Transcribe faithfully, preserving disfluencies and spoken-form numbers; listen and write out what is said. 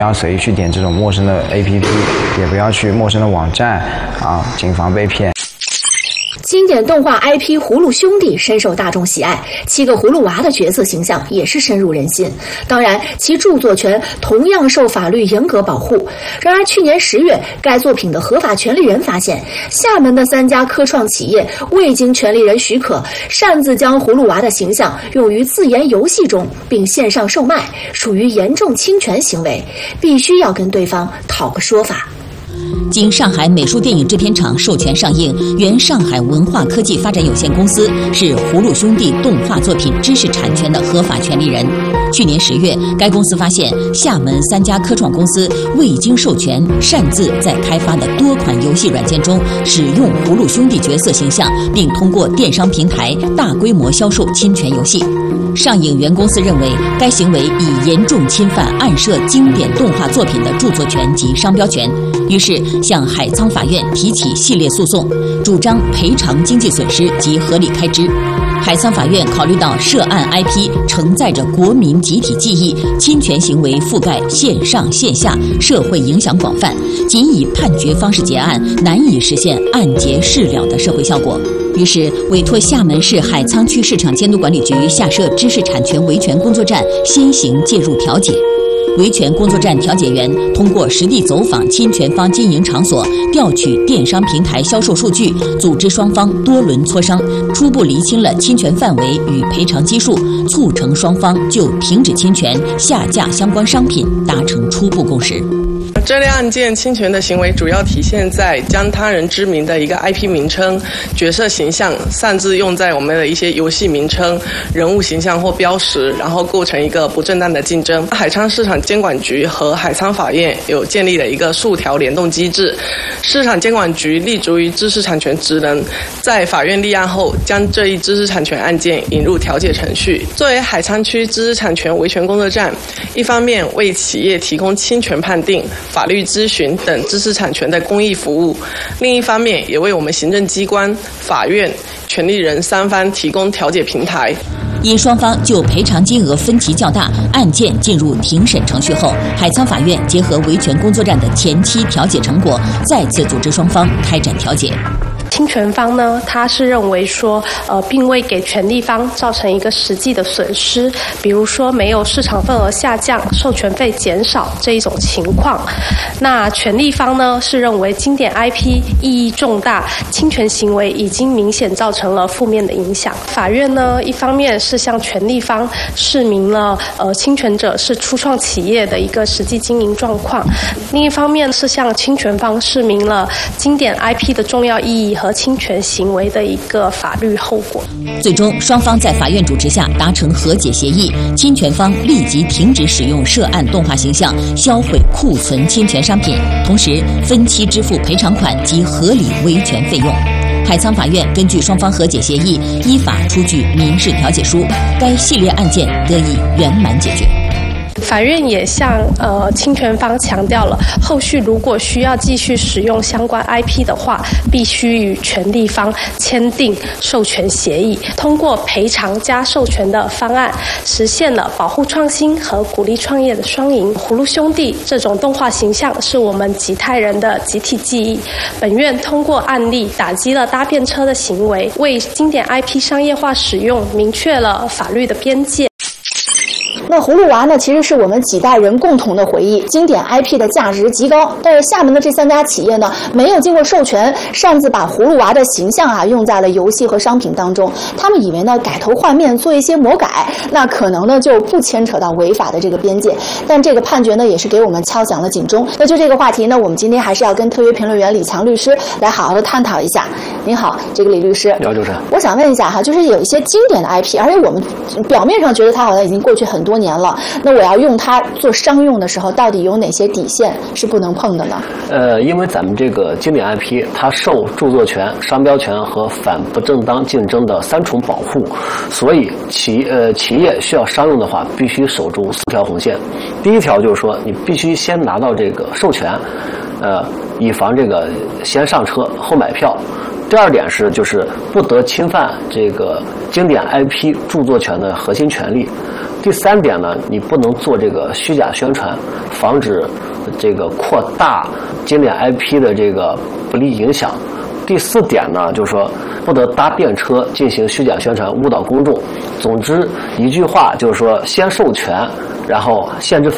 不要随意去点这种陌生的 A P P， 也不要去陌生的网站啊，谨防被骗。 经典动画 I P《葫芦兄弟》深受大众喜爱，七个葫芦娃的角色形象也是深入人心。当然，其著作权同样受法律严格保护。然而，去年十月，该作品的合法权利人发现，厦门的三家科创企业未经权利人许可，擅自将葫芦娃的形象用于自研游戏中，并线上售卖，属于严重侵权行为，必须要跟对方讨个说法。 经上海美术电影制片厂授权上映，原上海文化科技发展有限公司是《葫芦兄弟》动画作品知识产权的合法权利人。去年十月，该公司发现厦门三家科创公司未经授权，擅自在开发的多款游戏软件中使用《葫芦兄弟》角色形象，并通过电商平台大规模销售侵权游戏。上影原公司认为该行为已严重侵犯暗涉经典动画作品的著作权及商标权，于是向海沧法院提起系列诉讼，主张赔偿经济损失及合理开支。海沧法院考虑到涉案 I P 承载着国民集体记忆，侵权行为覆盖线上线下，社会影响广泛，仅以判决方式结案，难以实现案结事了的社会效果。于是委托厦门市海沧区市场监督管理局下设知识产权维权工作站先行介入调解。维权工作站调解员通过实地走访侵权方经营场所，调取电商平台销售数据，组织双方多轮磋商，初步厘清了侵权范围与赔偿基数，促成双方就停止侵权、下架相关商品达成初步共识。 这类案件侵权的行为主要体现在将他人知名的一个 I P 名称、角色形象擅自用在我们的一些游戏名称、人物形象或标识，然后构成一个不正当的竞争。海沧市场监管局和海沧法院有建立了一个数条联动机制，市场监管局立足于知识产权职能，在法院立案后将这一知识产权案件引入调解程序。作为海沧区知识产权维权工作站，一方面为企业提供侵权判定、法律咨询等知识产权的公益服务，另一方面也为我们行政机关、法院、权利人三方提供调解平台。 因双方就赔偿金额分歧较大，案件进入庭审程序后，海沧法院结合维权工作站的前期调解成果，再次组织双方开展调解。 侵权方呢，他是认为说，呃，并未给权利方造成一个实际的损失，比如说没有市场份额下降、授权费减少这一种情况。那权利方呢，是认为经典 I P 意义重大，侵权行为已经明显造成了负面的影响。法院呢，一方面是向权利方释明了呃侵权者是初创企业的一个实际经营状况，另一方面是向侵权方释明了经典 I P 的重要意义和侵权行为的一个法律后果。 最终，双方在法院主持下达成和解协议，侵权方立即停止使用涉案动画形象，销毁库存侵权商品，同时分期支付赔偿款及合理维权费用。海沧法院根据双方和解协议，依法出具民事调解书，该系列案件得以圆满解决。 法院也向呃侵权方强调了，后续如果需要继续使用相关 I P 的话，必须与权利方签订授权协议，通过赔偿加授权的方案，实现了保护创新和鼓励创业的双赢。葫芦兄弟这种动画形象是我们吉泰人的集体记忆，本院通过案例打击了搭便车的行为，为经典 I P 商业化使用明确了法律的边界。 那葫芦娃呢，其实是我们几代人共同的回忆，经典 I P 的价值极高。但是厦门的这三家企业呢，没有经过授权，擅自把葫芦娃的形象啊用在了游戏和商品当中。他们以为呢改头换面做一些魔改，那可能呢就不牵扯到违法的这个边界。但这个判决呢，也是给我们敲响了警钟。那就这个话题呢，我们今天还是要跟特约评论员李强律师来好好的探讨一下。您好，这个李律师。 你好，主持人。 我想问一下哈，就是有一些经典的 I P， 而且我们表面上觉得它好像已经过去很多年了，那我要用它做商用的时候，到底有哪些底线是不能碰的呢？ 呃，因为咱们这个经典 I P， 它受著作权、商标权和反不正当竞争的三重保护，所以企呃企业需要商用的话，必须守住四条红线。第一条就是说，你必须先拿到这个授权，呃，以防这个先上车后买票。第二点是，就是不得侵犯这个经典 I P 著作权的核心权利。 第三点呢，你不能做这个虚假宣传，防止这个扩大经典 I P 的这个不利影响。第四点呢，就是说不得搭便车进行虚假宣传，误导公众。总之一句话就是说，先授权，然后限制